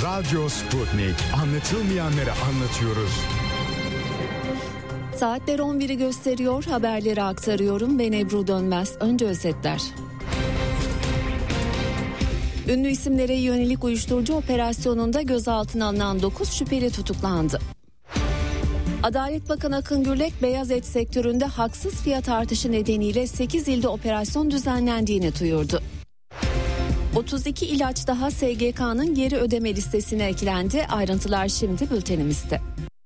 Radyo Sputnik. Anlatılmayanları anlatıyoruz. Saatler 11'i gösteriyor. Haberleri aktarıyorum. Ben Ebru Dönmez. Önce özetler. Ünlü isimlere yönelik uyuşturucu operasyonunda gözaltına alınan 9 şüpheli tutuklandı. Adalet Bakanı Akın Gürlek, beyaz et sektöründe haksız fiyat artışı nedeniyle 8 ilde operasyon düzenlendiğini duyurdu. 32 ilaç daha SGK'nın geri ödeme listesine eklendi. Ayrıntılar şimdi bültenimizde.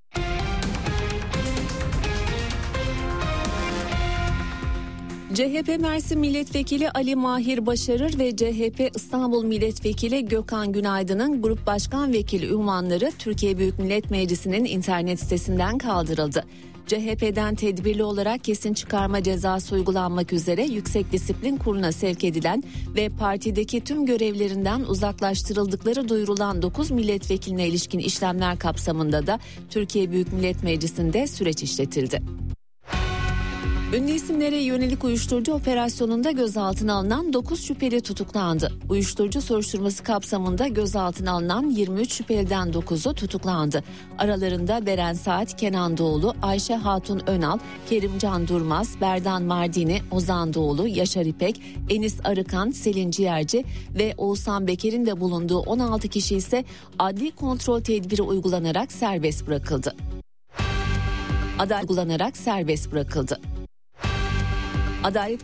CHP Mersin Milletvekili Ali Mahir Başarır ve CHP İstanbul Milletvekili Gökhan Günaydın'ın Grup Başkan Vekili unvanları Türkiye Büyük Millet Meclisi'nin internet sitesinden kaldırıldı. CHP'den tedbirli olarak kesin çıkarma cezası uygulanmak üzere Yüksek Disiplin Kurulu'na sevk edilen ve partideki tüm görevlerinden uzaklaştırıldıkları duyurulan 9 milletvekiline ilişkin işlemler kapsamında da Türkiye Büyük Millet Meclisi'nde süreç işletildi. Ünlü isimlere yönelik uyuşturucu operasyonunda gözaltına alınan 9 şüpheli tutuklandı. Uyuşturucu soruşturması kapsamında gözaltına alınan 23 şüpheliden 9'u tutuklandı. Aralarında Beren Saat, Kenan Doğulu, Ayşe Hatun Önal, Kerimcan Durmaz, Berdan Mardini, Ozan Doğulu, Yaşar İpek, Enis Arıkan, Selin Ciğerci ve Oğuzhan Beker'in de bulunduğu 16 kişi ise adli kontrol tedbiri uygulanarak serbest bırakıldı. Adalet